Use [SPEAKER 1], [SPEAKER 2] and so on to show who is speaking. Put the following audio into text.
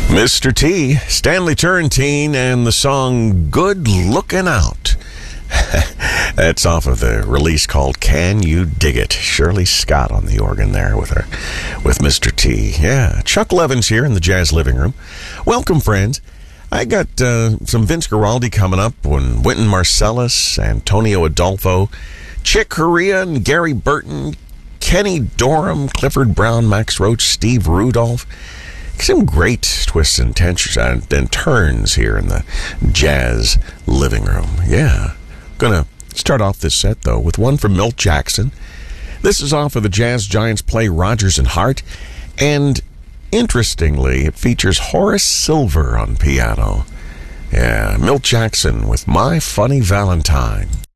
[SPEAKER 1] Mr. T, Stanley Turrentine, and the song Good Lookin' Out. That's off of the release called Can You Dig It? Shirley Scott on the organ there with Mr. T. Yeah, Chuck Levin's here in the Jazz Living Room. Welcome, friends. I got some Vince Guaraldi coming up when Wynton Marsalis, Antonio Adolfo, Chick Corea, and Gary Burton, Kenny Dorham, Clifford Brown, Max Roach, Steve Rudolph. Some great twists and turns here in the Jazz Living Room. Yeah. Gonna start off this set, though, with one from Milt Jackson. This is off of the Jazz Giants play Rodgers and Hart. And interestingly, it features Horace Silver on piano. Yeah, Milt Jackson with My Funny Valentine.